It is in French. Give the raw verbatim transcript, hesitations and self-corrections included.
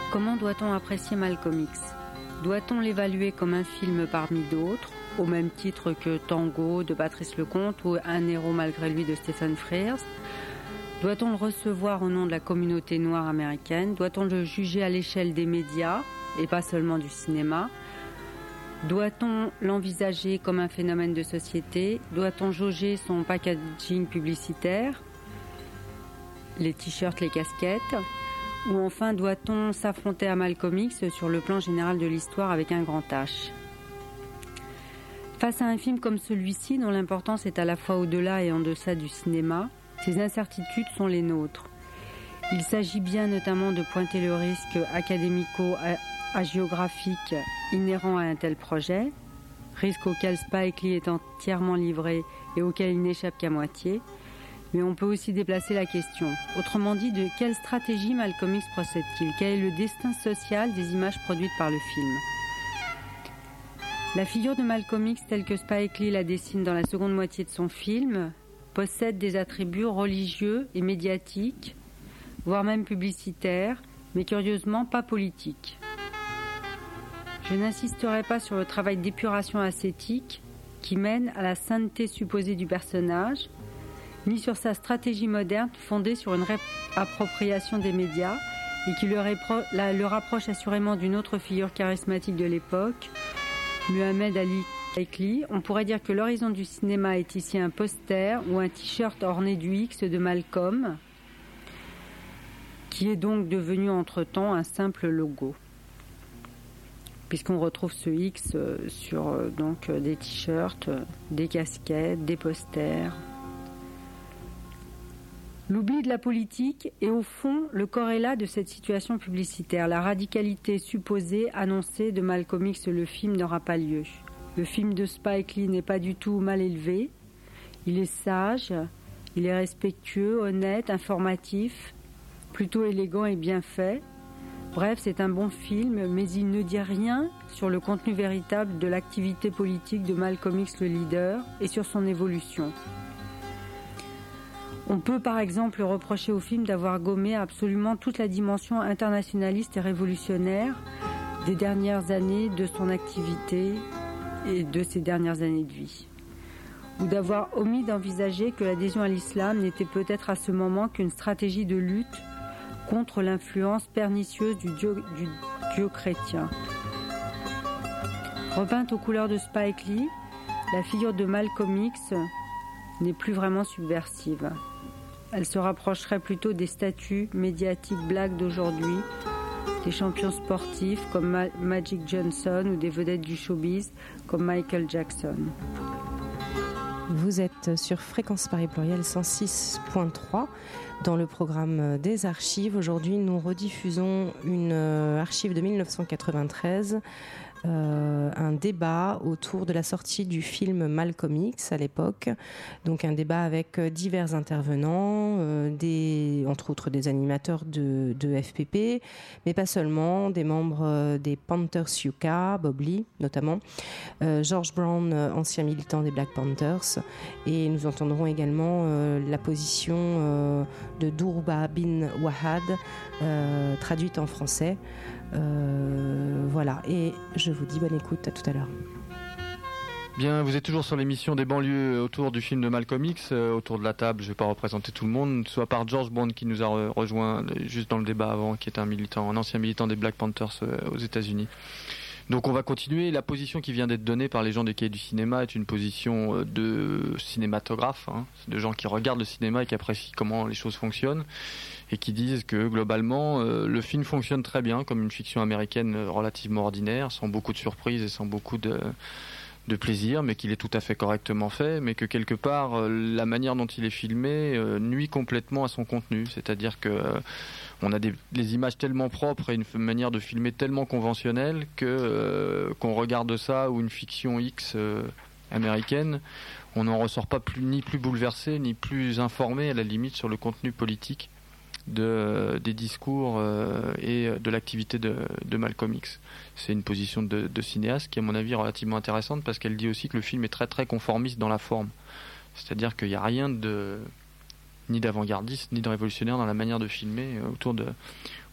Comment doit-on apprécier Malcolm X ? Doit-on l'évaluer comme un film parmi d'autres, au même titre que Tango de Patrice Lecomte ou Un héros malgré lui de Stephen Frears ? Doit-on le recevoir au nom de la communauté noire américaine ? Doit-on le juger à l'échelle des médias et pas seulement du cinéma ? Doit-on l'envisager comme un phénomène de société ? Doit-on jauger son packaging publicitaire, les t-shirts, les casquettes ? Ou enfin, doit-on s'affronter à Malcolm X sur le plan général de l'histoire avec un grand H ? Face à un film comme celui-ci, dont l'importance est à la fois au-delà et en deçà du cinéma, ces incertitudes sont les nôtres. Il s'agit bien notamment de pointer le risque académico-hagiographique inhérent à un tel projet, risque auquel Spike Lee est entièrement livré et auquel il n'échappe qu'à moitié, mais on peut aussi déplacer la question. Autrement dit, de quelle stratégie Malcolm X procède-t-il ? Quel est le destin social des images produites par le film ? La figure de Malcolm X telle que Spike Lee la dessine dans la seconde moitié de son film possède des attributs religieux et médiatiques, voire même publicitaires, mais curieusement pas politiques. Je n'insisterai pas sur le travail d'épuration ascétique qui mène à la sainteté supposée du personnage, ni sur sa stratégie moderne fondée sur une réappropriation des médias et qui le, répro- la, le rapproche assurément d'une autre figure charismatique de l'époque, Muhammad Ali Spike Lee. On pourrait dire que l'horizon du cinéma est ici un poster ou un t-shirt orné du X de Malcolm, qui est donc devenu entre-temps un simple logo, puisqu'on retrouve ce X sur donc, des t-shirts, des casquettes, des posters. L'oubli de la politique est au fond le corrélat de cette situation publicitaire. La radicalité supposée, annoncée de Malcolm X, le film n'aura pas lieu. Le film de Spike Lee n'est pas du tout mal élevé. Il est sage, il est respectueux, honnête, informatif, plutôt élégant et bien fait. Bref, c'est un bon film, mais il ne dit rien sur le contenu véritable de l'activité politique de Malcolm X, le leader, et sur son évolution. On peut par exemple reprocher au film d'avoir gommé absolument toute la dimension internationaliste et révolutionnaire des dernières années de son activité et de ses dernières années de vie. Ou d'avoir omis d'envisager que l'adhésion à l'islam n'était peut-être à ce moment qu'une stratégie de lutte contre l'influence pernicieuse du dieu, du dieu chrétien. Repeinte aux couleurs de Spike Lee, la figure de Malcolm X n'est plus vraiment subversive. Elle se rapprocherait plutôt des statuts médiatiques blagues d'aujourd'hui, des champions sportifs comme Ma- Magic Johnson ou des vedettes du showbiz comme Michael Jackson. Vous êtes sur Fréquence Paris Pluriel cent six point trois dans le programme des archives. Aujourd'hui, nous rediffusons une archive de dix-neuf cent quatre-vingt-treize, euh, un débat autour de la sortie du film Malcolm X à l'époque. Donc un débat avec divers intervenants, euh, des, entre autres des animateurs de, de F P P, mais pas seulement, des membres des Panthers U K, Bob Lee notamment, euh, George Brown, ancien militant des Black Panthers, et nous entendrons également euh, la position euh, de Dourba bin Wahad, euh, traduite en français. Euh, voilà, et je vous dis bonne écoute, à tout à l'heure. Bien, vous êtes toujours sur l'émission des banlieues autour du film de Malcolm X. Euh, autour de la table, je ne vais pas représenter tout le monde, soit par George Brown qui nous a re- rejoint juste dans le débat avant, qui est un militant, un ancien militant des Black Panthers euh, aux États-Unis. Donc on va continuer. La position qui vient d'être donnée par les gens des cahiers du cinéma est une position de cinématographe, hein, de gens qui regardent le cinéma et qui apprécient comment les choses fonctionnent et qui disent que globalement euh, le film fonctionne très bien comme une fiction américaine relativement ordinaire, sans beaucoup de surprises et sans beaucoup de, de plaisir, mais qu'il est tout à fait correctement fait, mais que quelque part euh, la manière dont il est filmé euh, nuit complètement à son contenu, c'est-à-dire que euh, on a des, des images tellement propres et une manière de filmer tellement conventionnelle que euh, qu'on regarde ça ou une fiction X euh, américaine, on n'en ressort pas plus, ni plus bouleversé ni plus informé à la limite sur le contenu politique de, euh, des discours euh, et de l'activité de, de Malcolm X. C'est une position de, de cinéaste qui à mon avis est relativement intéressante parce qu'elle dit aussi que le film est très très conformiste dans la forme. C'est-à-dire qu'il n'y a rien de ni d'avant-gardiste, ni de révolutionnaire dans la manière de filmer autour de,